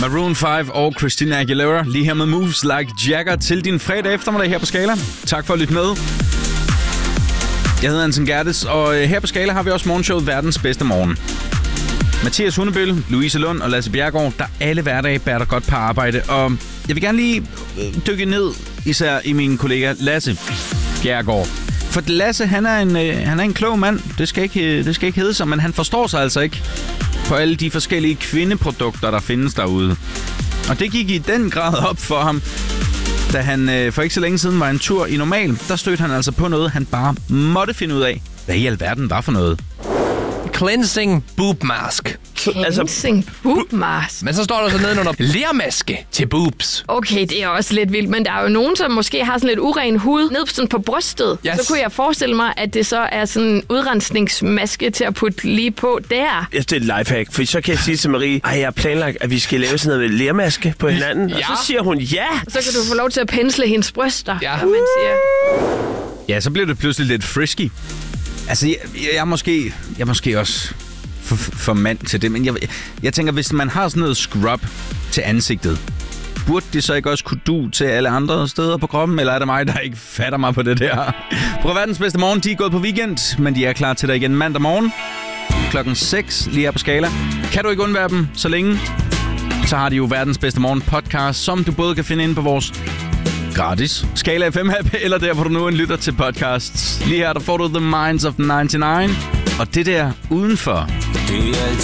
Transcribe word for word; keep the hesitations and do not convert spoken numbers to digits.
Maroon fem og Christina Aguilera lige her med Moves Like Jagger til din fredag eftermiddag her på Skala. Tak for at lytte med. Jeg hedder Anton Gerdes, og her på Skala har vi også morgenshowet Verdens Bedste Morgen. Mathias Hundebøl, Louise Lund og Lasse Bjergård, der alle hverdage bærer dig godt på arbejde. Og jeg vil gerne lige dykke ned, især i min kollega Lasse Bjergård. For Lasse, han er en, øh, han er en klog mand. Det skal ikke, det skal ikke hedde sig, men han forstår sig altså ikke på alle de forskellige kvindeprodukter, der findes derude. Og det gik i den grad op for ham, da han øh, for ikke så længe siden var en tur i Normal. Der stødte han altså på noget, han bare måtte finde ud af, hvad i alverden var for noget. Cleansing boob mask. Cleansing altså, boob mask. Men så står der så nedenunder lermaske til boobs. Okay, det er også lidt vildt, men der er jo nogen, som måske har sådan lidt uren hud ned sådan på brystet. Yes. Så kunne jeg forestille mig, at det så er sådan en udrensningsmaske til at putte lige på der. Ja, det er et lifehack, for så kan jeg sige til Marie, ej, jeg har planlagt, at vi skal lave sådan noget med lermaske på hinanden. Ja. Og så siger hun ja. Så kan du få lov til at pensle hendes bryster, ja. Som man siger. Ja, så bliver det pludselig lidt frisky. Altså, jeg, jeg, er, måske, jeg er måske også for, for mand til det, men jeg, jeg tænker, hvis man har sådan noget scrub til ansigtet, burde det så ikke også kunne du til alle andre steder på kroppen, eller er det mig, der ikke fatter mig på det der? På Verdens Bedste Morgen, de er gået på weekend, men de er klar til dig igen mandag morgen klokken seks lige her på Skala. Kan du ikke undvære dem så længe, så har de jo Verdens Bedste Morgen podcast, som du både kan finde inde på vores gratis Skala F M-app, eller der, hvor du nu lytter til podcasts. Lige her, der får du The Minds of nioghalvfems, og det der udenfor. Det er altid